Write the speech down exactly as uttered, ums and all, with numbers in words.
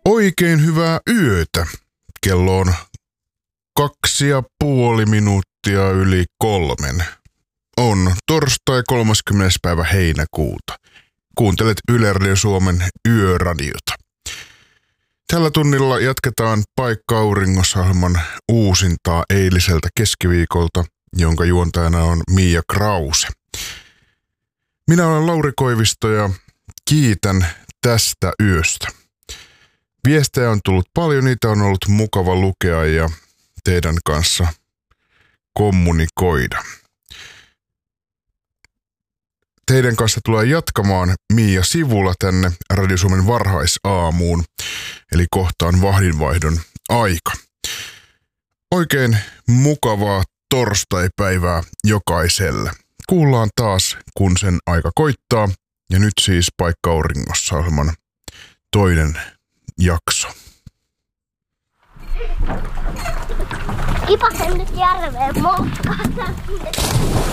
Oikein hyvää yötä. Kello on kaksi ja puoli minuuttia yli kolmen. On torstai kolmaskymmenes päivä heinäkuuta. Kuuntelet Yle Radio Suomen yöradiota. Tällä tunnilla jatketaan Paikka auringossa -ohjelman uusintaa eiliseltä keskiviikolta, jonka juontajana on Mia Krause. Minä olen Lauri Koivisto ja kiitän tästä yöstä. Viestejä on tullut paljon, niitä on ollut mukava lukea ja teidän kanssa kommunikoida. Teidän kanssa tulee jatkamaan Mia Sivula tänne Radio Suomen varhaisaamuun, eli kohtaan vahdinvaihdon aika. Oikein mukavaa torstaipäivää jokaiselle. Kuullaan taas, kun sen aika koittaa, ja nyt siis Paikka auringossa -ohjelman toinen jakso. Kipasen nyt järveen moukkaan.